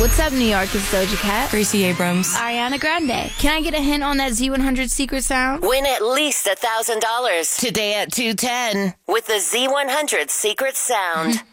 What's up, New York? It's Doja Cat. Gracie Abrams. Ariana Grande. Can I get a hint on that Z100 secret sound? Win at least $1,000 Today at 2:10 with the Z100 secret sound.